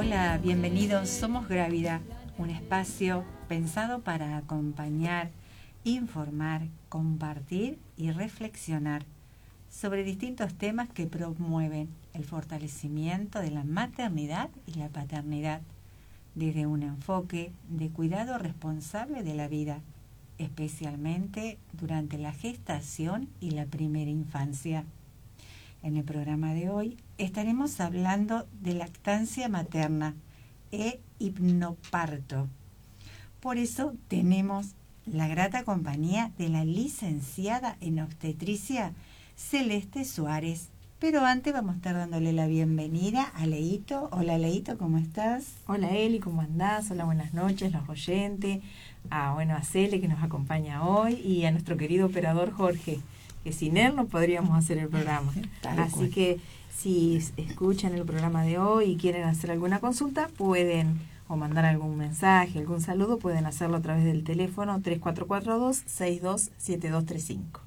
Hola, bienvenidos. Somos Grávida, un espacio pensado para acompañar, informar, compartir y reflexionar sobre distintos temas que promueven el fortalecimiento de la maternidad y la paternidad desde un enfoque de cuidado responsable de la vida, especialmente durante la gestación y la primera infancia. En el programa de hoy estaremos hablando de lactancia materna e hipnoparto. Por eso tenemos la grata compañía de la licenciada en obstetricia Celeste Suárez. Pero antes vamos a estar dándole la bienvenida a Leito. Hola Leito, ¿cómo estás? Hola Eli, ¿cómo andás? Hola, buenas noches, los oyentes. A Cele que nos acompaña hoy y a nuestro querido operador Jorge, que sin él no podríamos hacer el programa. Así que si escuchan el programa de hoy y quieren hacer alguna consulta, pueden o mandar algún mensaje, algún saludo, pueden hacerlo a través del teléfono 3442-627235.